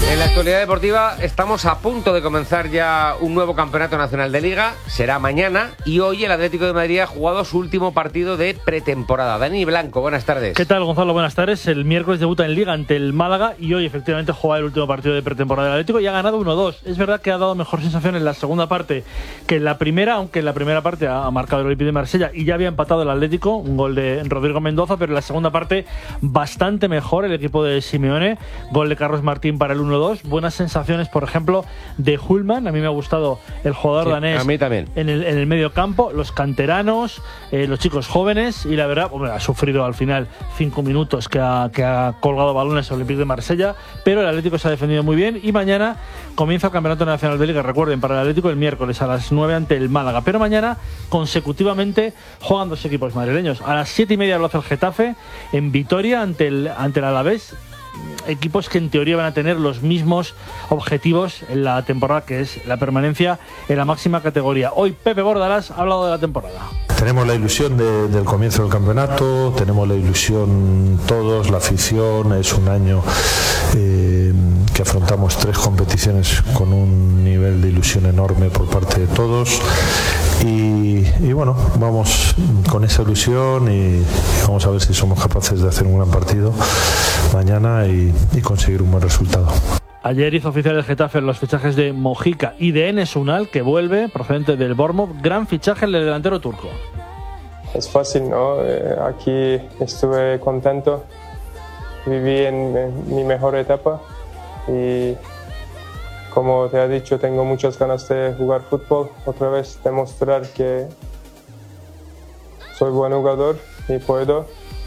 En la actualidad deportiva estamos a punto de comenzar ya un nuevo campeonato nacional de Liga. Será mañana y hoy el Atlético de Madrid ha jugado su último partido de pretemporada. Dani Blanco, buenas tardes. ¿Qué tal, Gonzalo? Buenas tardes. El miércoles debuta en Liga ante el Málaga y hoy efectivamente juega el último partido de pretemporada del Atlético y ha ganado 1-2. Es verdad que ha dado mejor sensación en la segunda parte que en la primera, aunque en la primera parte ha marcado el Olympique de Marsella y ya había empatado el Atlético, un gol de Rodrigo Mendoza, pero en la segunda parte bastante mejor el equipo de Simeone. Gol de Carlos Martín para el 1-2. Buenas sensaciones, por ejemplo, de Hulman. A mí me ha gustado el jugador danés. A mí también. En el medio campo, los canteranos, los chicos jóvenes, y la verdad, hombre, ha sufrido al final 5 minutos que ha colgado balones al Olympique de Marsella, pero el Atlético se ha defendido muy bien y mañana comienza el Campeonato Nacional de Liga. Recuerden, para el Atlético el miércoles a las 9 ante el Málaga, pero mañana consecutivamente juegan dos equipos madrileños. A las 7:30 lo hace el Getafe en Vitoria ante el Alavés. Equipos que en teoría van a tener los mismos objetivos en la temporada, que es la permanencia en la máxima categoría. Hoy Pepe Bordalás ha hablado de la temporada. Tenemos la ilusión del comienzo del campeonato, tenemos la ilusión todos, la afición. Es un año que afrontamos 3 competiciones con un nivel de ilusión enorme por parte de todos. Y bueno, vamos con esa ilusión y vamos a ver si somos capaces de hacer un gran partido mañana y conseguir un buen resultado. Ayer hizo oficial el Getafe los fichajes de Mojica y de Enes Unal, que vuelve procedente del Bournemouth. Gran fichaje el del delantero turco. Es fácil, ¿no? Aquí estuve contento, viví en mi mejor etapa y, como te he dicho, tengo muchas ganas de jugar fútbol, otra vez demostrar que soy buen jugador y puedo.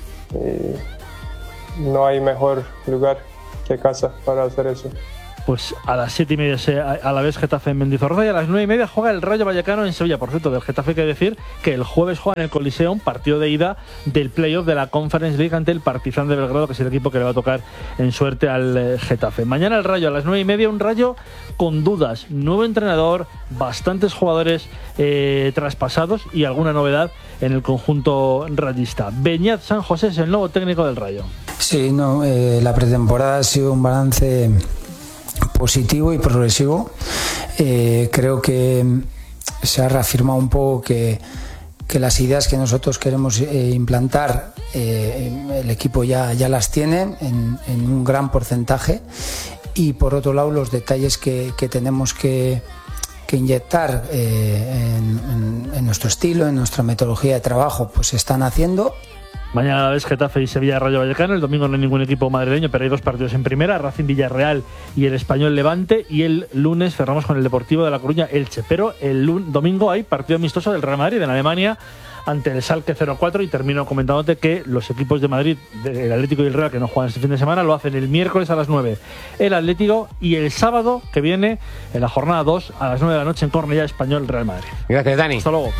Y no hay mejor lugar que casa para hacer eso. Pues a las 7:30 a la vez Getafe en Mendizorroza y a las 9:30 juega el Rayo Vallecano en Sevilla. Por cierto, del Getafe hay que decir que el jueves juega en el Coliseum, partido de ida del playoff de la Conference League ante el Partizan de Belgrado, que es el equipo que le va a tocar en suerte al Getafe. Mañana el Rayo a las 9:30, un Rayo con dudas, nuevo entrenador, bastantes jugadores traspasados y alguna novedad en el conjunto rayista. Beñat San José es el nuevo técnico del Rayo. Sí, la pretemporada ha sido un balance positivo y progresivo. Creo que se ha reafirmado un poco que las ideas que nosotros queremos implantar, el equipo ya las tiene en un gran porcentaje, y por otro lado los detalles que tenemos que inyectar en nuestro estilo, en nuestra metodología de trabajo, pues se están haciendo. Mañana a la vez Getafe y Sevilla Rayo Vallecano. El domingo no hay ningún equipo madrileño, pero hay 2 partidos en primera: Racing Villarreal y el Español Levante. Y el lunes cerramos con el Deportivo de La Coruña Elche. Pero el domingo hay partido amistoso del Real Madrid en Alemania ante el Schalke 04. Y termino comentándote que los equipos de Madrid, el Atlético y el Real, que no juegan este fin de semana, lo hacen el miércoles a las 9 el Atlético, y el sábado que viene, en la jornada 2, a las 9 de la noche en Cornellá, Español Real Madrid. Gracias, Dani. Hasta luego.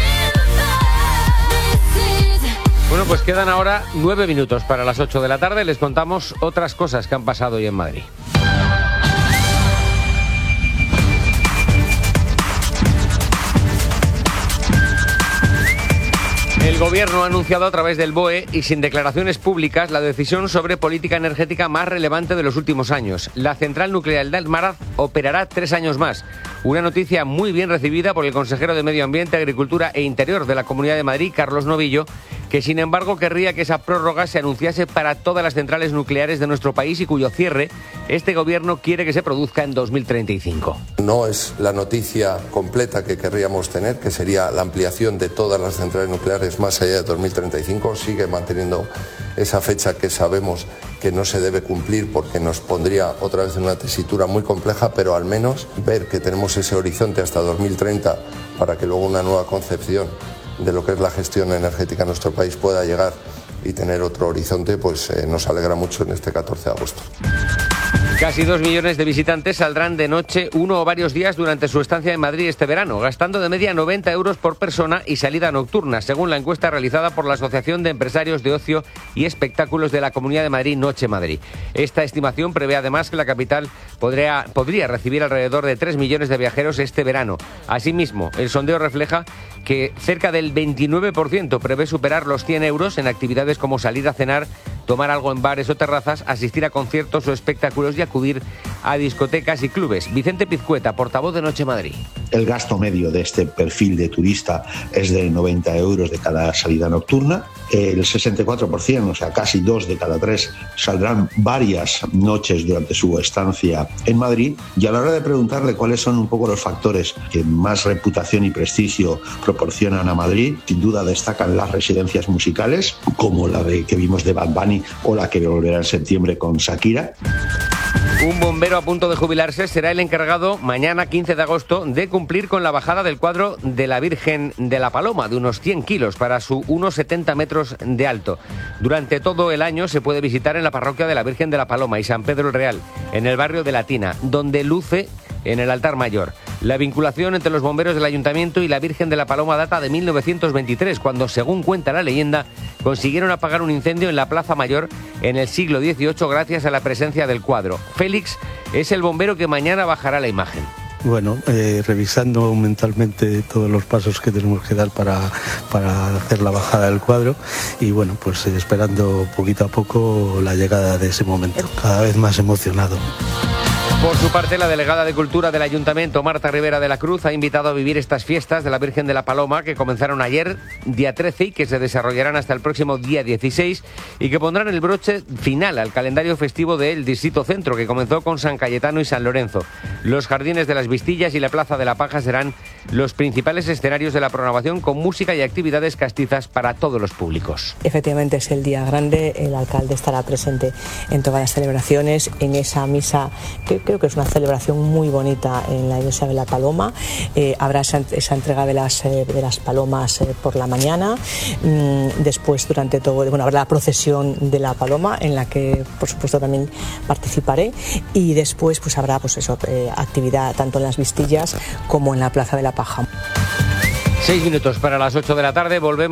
Bueno, pues quedan ahora 9 minutos para las 8 de la tarde. Les contamos otras cosas que han pasado hoy en Madrid. El Gobierno ha anunciado a través del BOE y sin declaraciones públicas la decisión sobre política energética más relevante de los últimos años. La central nuclear de Almaraz operará 3 años más. Una noticia muy bien recibida por el consejero de Medio Ambiente, Agricultura e Interior de la Comunidad de Madrid, Carlos Novillo, que sin embargo querría que esa prórroga se anunciase para todas las centrales nucleares de nuestro país y cuyo cierre este Gobierno quiere que se produzca en 2035. No es la noticia completa que querríamos tener, que sería la ampliación de todas las centrales nucleares más allá de 2035. Sigue manteniendo esa fecha que sabemos que no se debe cumplir porque nos pondría otra vez en una tesitura muy compleja, pero al menos ver que tenemos ese horizonte hasta 2030 para que luego una nueva concepción de lo que es la gestión energética en nuestro país pueda llegar y tener otro horizonte, pues nos alegra mucho en este 14 de agosto. Casi 2 millones de visitantes saldrán de noche uno o varios días durante su estancia en Madrid este verano, gastando de media 90 euros por persona y salida nocturna, según la encuesta realizada por la Asociación de Empresarios de Ocio y Espectáculos de la Comunidad de Madrid, Noche Madrid. Esta estimación prevé además que la capital podría recibir alrededor de 3 millones de viajeros este verano. Asimismo, el sondeo refleja que cerca del 29% prevé superar los 100 euros en actividades como salir a cenar, tomar algo en bares o terrazas, asistir a conciertos o espectáculos y acudir a discotecas y clubes. Vicente Pizcueta, portavoz de Noche Madrid. El gasto medio de este perfil de turista es de 90 euros de cada salida nocturna. El 64%, o sea, casi 2 de cada 3, saldrán varias noches durante su estancia en Madrid. Y a la hora de preguntarle cuáles son un poco los factores que más reputación y prestigio proporcionan a Madrid, sin duda destacan las residencias musicales, como la que vimos de Bad Bunny o la que volverá en septiembre con Shakira. Un bombero a punto de jubilarse será el encargado mañana 15 de agosto de cumplir con la bajada del cuadro de la Virgen de la Paloma de unos 100 kilos para su 1,70 metros de alto. Durante todo el año se puede visitar en la parroquia de la Virgen de la Paloma y San Pedro el Real, en el barrio de Latina, donde luce en el altar mayor. La vinculación entre los bomberos del Ayuntamiento y la Virgen de la Paloma data de 1923, cuando, según cuenta la leyenda, consiguieron apagar un incendio en la Plaza Mayor en el siglo XVIII gracias a la presencia del cuadro. Félix es el bombero que mañana bajará la imagen. Bueno, revisando mentalmente todos los pasos que tenemos que dar para hacer la bajada del cuadro y bueno, pues esperando poquito a poco la llegada de ese momento, cada vez más emocionado. Por su parte, la delegada de Cultura del Ayuntamiento, Marta Rivera de la Cruz, ha invitado a vivir estas fiestas de la Virgen de la Paloma que comenzaron ayer, día 13, y que se desarrollarán hasta el próximo día 16 y que pondrán el broche final al calendario festivo del Distrito Centro, que comenzó con San Cayetano y San Lorenzo. Los jardines de las Vistillas y la Plaza de la Paja serán los principales escenarios de la programación, con música y actividades castizas para todos los públicos. Efectivamente es el día grande, el alcalde estará presente en todas las celebraciones, en esa misa que creo que es una celebración muy bonita en la iglesia de la Paloma. Habrá esa entrega de las palomas por la mañana. Después, durante todo, habrá la procesión de la Paloma, en la que por supuesto también participaré, y después pues habrá actividad tanto en las Vistillas como en la Plaza de la Paja. 6 minutos para las 8 de la tarde, volvemos.